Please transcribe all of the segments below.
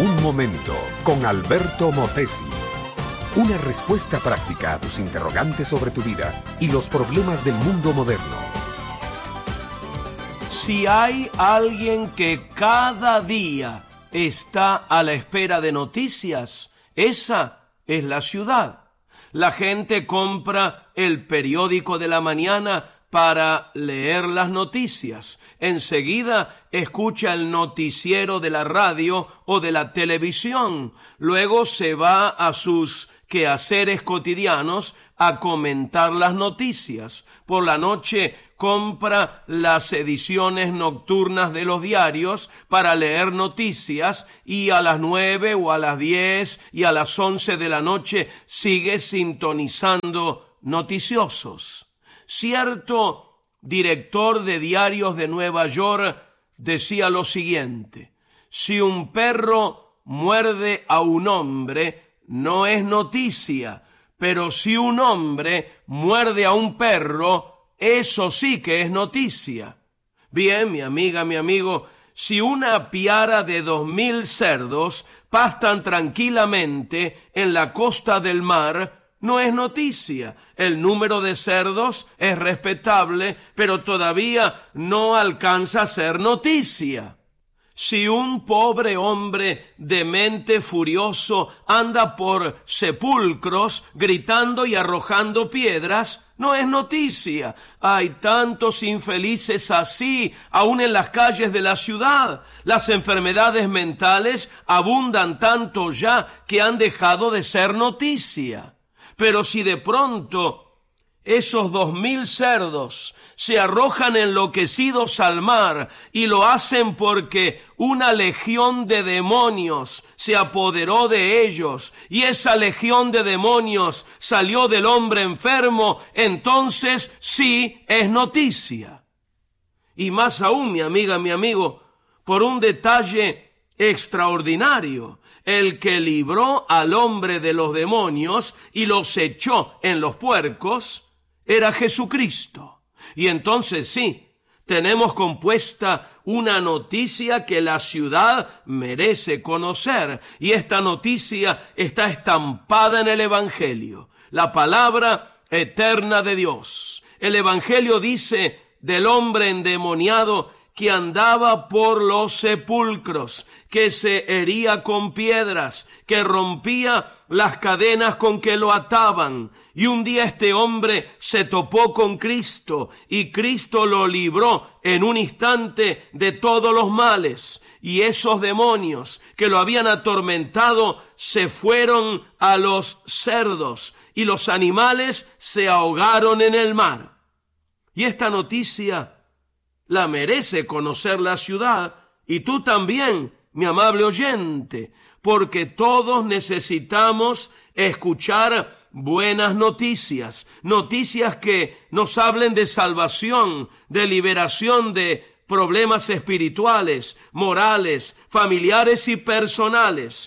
Un momento con Alberto Motesi. Una respuesta práctica a tus interrogantes sobre tu vida y los problemas del mundo moderno. Si hay alguien que cada día está a la espera de noticias, esa es la ciudad. La gente compra el periódico de la mañana para leer las noticias. Enseguida escucha el noticiero de la radio o de la televisión. Luego se va a sus quehaceres cotidianos a comentar las noticias. Por la noche compra las ediciones nocturnas de los diarios para leer noticias y a las 9 o a las 10 y a las 11 de la noche sigue sintonizando noticiosos. Cierto director de diarios de Nueva York decía lo siguiente: si un perro muerde a un hombre, no es noticia, pero si un hombre muerde a un perro, eso sí que es noticia. Bien, mi amiga, mi amigo, si una piara de 2,000 cerdos pastan tranquilamente en la costa del mar, no es noticia. El número de cerdos es respetable, pero todavía no alcanza a ser noticia. Si un pobre hombre demente furioso anda por sepulcros gritando y arrojando piedras, no es noticia. Hay tantos infelices así, aún en las calles de la ciudad. Las enfermedades mentales abundan tanto ya que han dejado de ser noticia. Pero si de pronto esos 2,000 cerdos se arrojan enloquecidos al mar y lo hacen porque una legión de demonios se apoderó de ellos y esa legión de demonios salió del hombre enfermo, entonces sí es noticia. Y más aún, mi amiga, mi amigo, por un detalle extraordinario: el que libró al hombre de los demonios y los echó en los puercos era Jesucristo. Y entonces sí, tenemos compuesta una noticia que la ciudad merece conocer, y esta noticia está estampada en el Evangelio, la palabra eterna de Dios. El Evangelio dice del hombre endemoniado que andaba por los sepulcros, que se hería con piedras, que rompía las cadenas con que lo ataban. Y un día este hombre se topó con Cristo y Cristo lo libró en un instante de todos los males. Y esos demonios que lo habían atormentado se fueron a los cerdos y los animales se ahogaron en el mar. Y esta noticia la merece conocer la ciudad, y tú también, mi amable oyente, porque todos necesitamos escuchar buenas noticias, noticias que nos hablen de salvación, de liberación de problemas espirituales, morales, familiares y personales.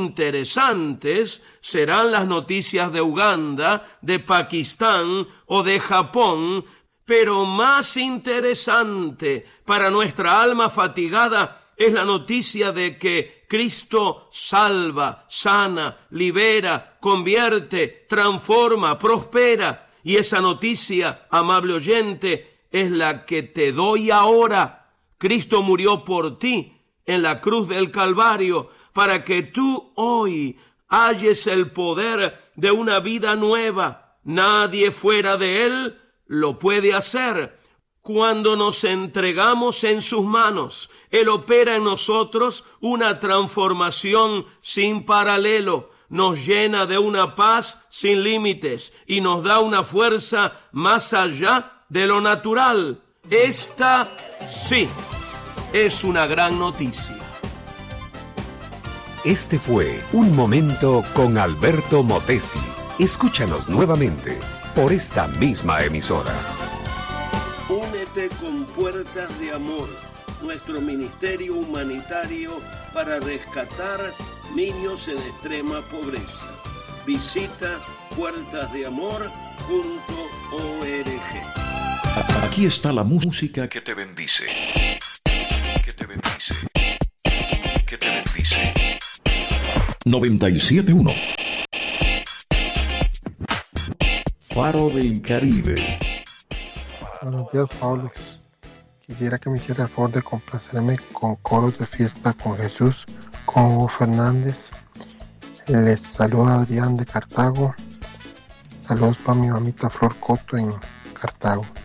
Interesantes serán las noticias de Uganda, de Pakistán o de Japón, pero más interesante para nuestra alma fatigada es la noticia de que Cristo salva, sana, libera, convierte, transforma, prospera. Y esa noticia, amable oyente, es la que te doy ahora. Cristo murió por ti en la cruz del Calvario para que tú hoy halles el poder de una vida nueva. Nadie fuera de Él lo puede hacer. Cuando nos entregamos en sus manos, Él opera en nosotros una transformación sin paralelo, nos llena de una paz sin límites y nos da una fuerza más allá de lo natural. Esta sí es una gran noticia. Este fue Un Momento con Alberto Motesi. Escúchanos nuevamente por esta misma emisora. Únete con Puertas de Amor, nuestro ministerio humanitario para rescatar niños en extrema pobreza. Visita puertasdeamor.org. Aquí está la música que te bendice. Que te bendice. Que te bendice. 97.1. Faro del Caribe. Buenos días, Pablo. Quisiera que me hiciera el favor de complacerme con Coros de Fiesta con Jesús, con Hugo Fernández. Les saluda Adrián de Cartago. Saludos para mi mamita Flor Coto en Cartago.